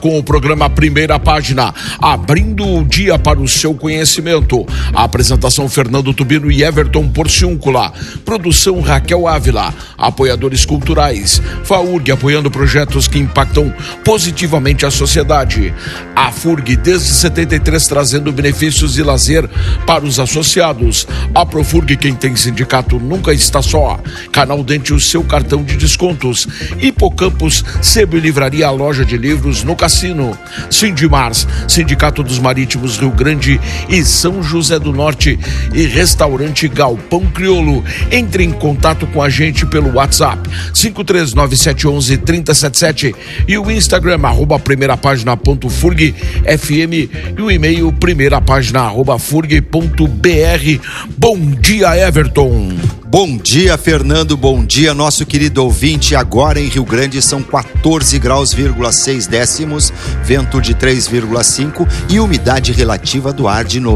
com o programa Primeira Página, abrindo o dia para o seu conhecimento. A apresentação Fernando Tubino e Everton Porciúncula. Produção Raquel Ávila. Apoiadores culturais. FAURG, apoiando projetos que impactam positivamente a sociedade. A FURG, desde 73, trazendo benefícios e lazer para os associados. A Profurg, quem tem sindicato nunca está só. Canal Dente, o seu cartão de descontos. Hipocampus, Sebo e Livraria, a loja de livros no Cassino. Sindimars, Sindicato dos Marítimos Rio Grande e São José do Norte, e Restaurante Galpão Crioulo. Entre em contato com a gente pelo WhatsApp 539-711-3077 e o Instagram @primeirapagina.furg.fm e o e-mail primeirapagina@furg.br. Bom dia, Everton. Bom dia, Fernando, bom dia, nosso querido ouvinte. Agora em Rio Grande são 14 graus,6 décimos, vento de 3,5 e umidade relativa do ar de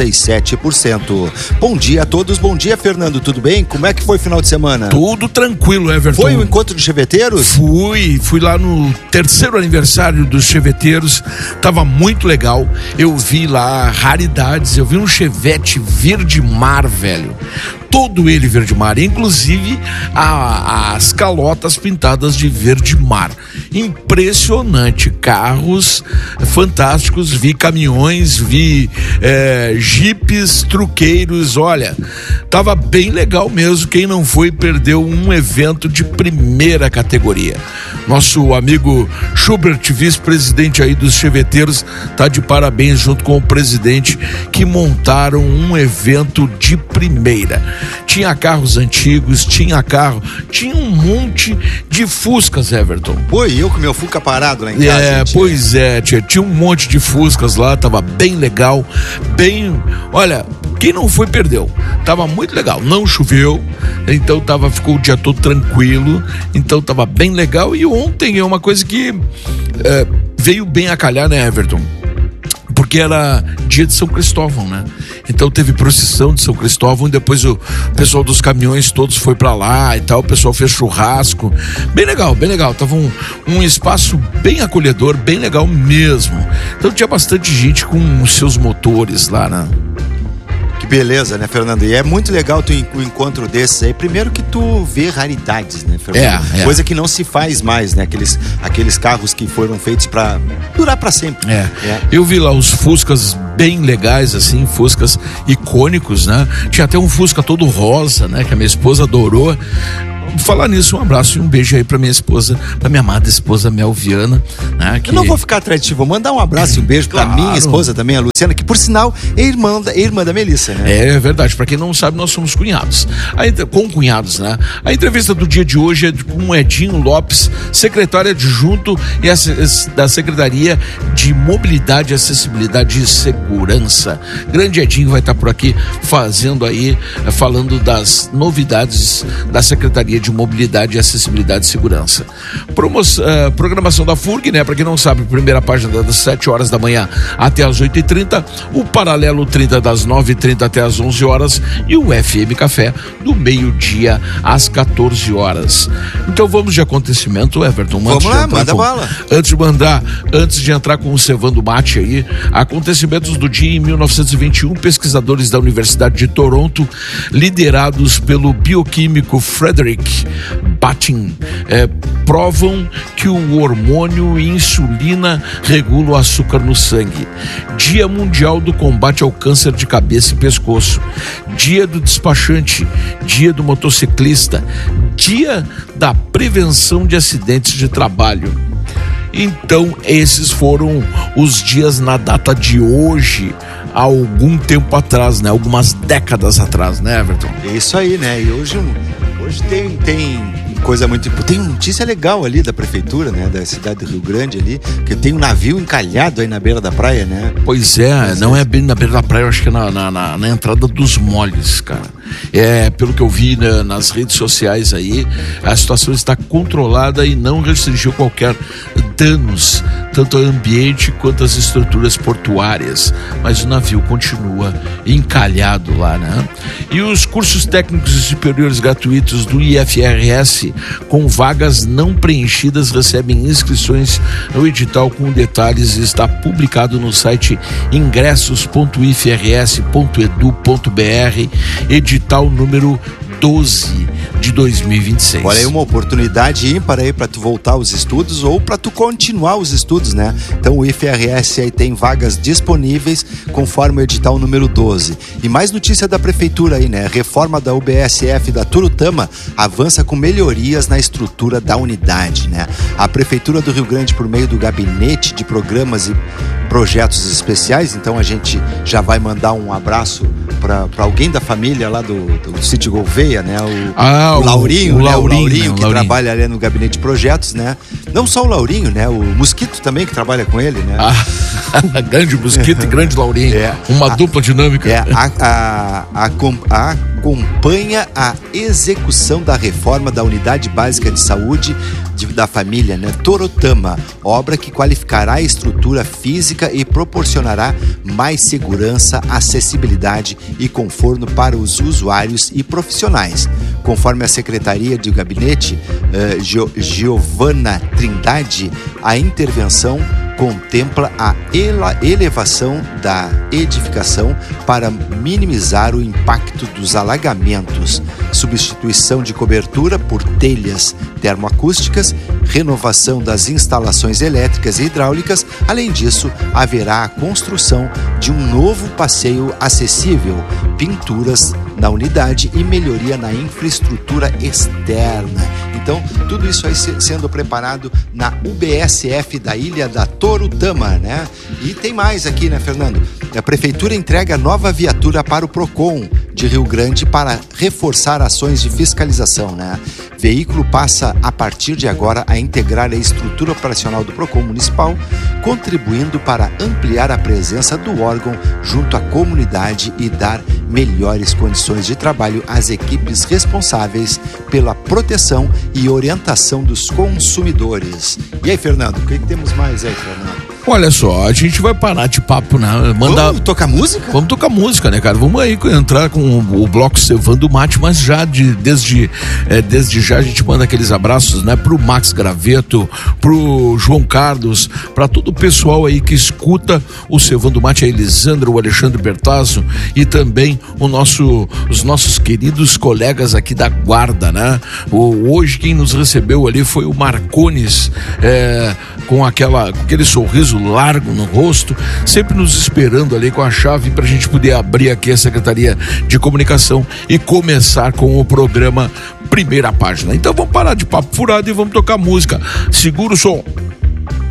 97%. Bom dia a todos, bom dia, Fernando, tudo bem? Como é que foi o final de semana? Tudo tranquilo, Everton. Foi o encontro de cheveteiros? Fui lá no terceiro aniversário dos cheveteiros, tava muito legal. Eu vi lá raridades, eu vi um chevette verde mar, velho. Todo ele verde mar, inclusive as calotas pintadas de verde mar. Impressionante, carros fantásticos, vi caminhões, vi jipes, truqueiros, olha, tava bem legal mesmo. Quem não foi perdeu um evento de primeira categoria. Nosso amigo Schubert, vice-presidente aí dos cheveteiros, tá de parabéns junto com o presidente, que montaram um evento de primeira. Tinha carros antigos, tinha um monte de Fuscas, Everton. Pô, e eu com meu Fusca parado lá em casa. Pois é, tinha um monte de Fuscas lá, tava bem legal, olha, quem não foi perdeu, tava muito legal, não choveu, então ficou o dia todo tranquilo, então tava bem legal. E ontem é uma coisa que veio bem a calhar, né, Everton? Porque era dia de São Cristóvão, né? Então teve procissão de São Cristóvão e depois o pessoal dos caminhões todos foi pra lá e tal, o pessoal fez churrasco. Bem legal, bem legal. Tava um espaço bem acolhedor, bem legal mesmo. Então tinha bastante gente com os seus motores lá, né? Que beleza, né, Fernando? E é muito legal o encontro desses aí. Primeiro que tu vê raridades, né, Fernando? Coisa que não se faz mais, né? Aqueles carros que foram feitos pra durar pra sempre. Eu vi lá os Fuscas bem legais, assim, Fuscas icônicos, né? Tinha até um Fusca todo rosa, né? Que a minha esposa adorou. Falar nisso, um abraço e um beijo aí pra minha esposa, pra minha amada esposa Mel Viana, né, que... Eu não vou ficar atrás de ti, vou mandar um abraço e um beijo pra minha esposa também, a Luciana, que por sinal é irmã da Melissa, né? É verdade, pra quem não sabe, nós somos cunhados, concunhados, né? A entrevista do dia de hoje é com o Edinho Lopes, secretário adjunto da Secretaria de Mobilidade, Acessibilidade e Segurança. Grande Edinho vai estar por aqui falando das novidades da Secretaria de Mobilidade, Acessibilidade e Segurança. Programação da FURG, né? Para quem não sabe, primeira página das 7 horas da manhã até as 8h30, o Paralelo 30 das 9h30 até as 11 horas e o FM Café do meio-dia às 14 horas. Então vamos de acontecimento, Everton. Vamos lá, manda bala. Antes de entrar com o Cevando Mate aí, acontecimentos do dia em 1921, pesquisadores da Universidade de Toronto, liderados pelo bioquímico Frederick Banting, provam que o hormônio insulina regula o açúcar no sangue. Dia Mundial do Combate ao Câncer de Cabeça e Pescoço. Dia do Despachante. Dia do Motociclista. Dia da Prevenção de Acidentes de Trabalho. Então, esses foram os dias na data de hoje, há algum tempo atrás, né? Algumas décadas atrás, né, Everton? É isso aí, né? E hoje tem coisa muito... Tem uma notícia legal ali da prefeitura, né? Da cidade do Rio Grande ali, que tem um navio encalhado aí na beira da praia, né? Pois é, não é bem na beira da praia, eu acho que é na entrada dos Moles, cara. Pelo que eu vi nas redes sociais aí, a situação está controlada e não restringiu qualquer danos, tanto ao ambiente quanto às estruturas portuárias, mas o navio continua encalhado lá, né? E os cursos técnicos e superiores gratuitos do IFRS com vagas não preenchidas recebem inscrições no edital com detalhes, está publicado no site ingressos.ifrs.edu.br, edital número 12 de 2026. Olha aí, uma oportunidade ímpar aí para tu voltar aos estudos ou para tu continuar os estudos, né? Então o IFRS aí tem vagas disponíveis conforme o edital número 12. E mais notícia da prefeitura aí, né? Reforma da UBSF da Turutama avança com melhorias na estrutura da unidade, né? A prefeitura do Rio Grande, por meio do gabinete de programas e projetos especiais, então a gente já vai mandar um abraço para alguém da família lá do Sítio Gouveia, né? O Laurinho, né? O Laurinho que trabalha ali no gabinete de projetos, né? Não só o Laurinho, né? O Mosquito também que trabalha com ele, né? Grande Mosquito e grande Laurinho. Uma dupla dinâmica. Acompanha a execução da reforma da Unidade Básica de Saúde da família, né? Turutama, obra que qualificará a estrutura física e proporcionará mais segurança, acessibilidade e conforto para os usuários e profissionais. Conforme a Secretaria de Gabinete, Giovana Trindade, a intervenção contempla a elevação da edificação para minimizar o impacto dos alagamentos, substituição de cobertura por telhas termoacústicas, renovação das instalações elétricas e hidráulicas. Além disso, haverá a construção de um novo passeio acessível, pinturas na unidade e melhoria na infraestrutura externa. Então, tudo isso aí sendo preparado na UBSF da Ilha da Turutama, né? E tem mais aqui, né, Fernando? A prefeitura entrega nova viatura para o Procon de Rio Grande para reforçar ações de fiscalização, né? Veículo passa a partir de agora a integrar a estrutura operacional do Procon Municipal, contribuindo para ampliar a presença do órgão junto à comunidade e dar melhores condições de trabalho às equipes responsáveis pela proteção e orientação dos consumidores. E aí, Fernando, o que temos mais aí, Fernando? Olha só, a gente vai parar de papo, né? Vamos tocar música? Vamos tocar música, né, cara? Vamos aí entrar com o bloco Cevando Mate, mas já desde já a gente manda aqueles abraços, né? Pro Max Graveto, pro João Carlos, pra todo o pessoal aí que escuta o Cevando Mate, a Elisandra, o Alexandre Bertazzo e também os nossos queridos colegas aqui da Guarda, né? Hoje quem nos recebeu ali foi o Marcones, com aquele sorriso largo no rosto, sempre nos esperando ali com a chave pra gente poder abrir aqui a Secretaria de Comunicação e começar com o programa Primeira Página. Então vamos parar de papo furado e vamos tocar música. Segura o som.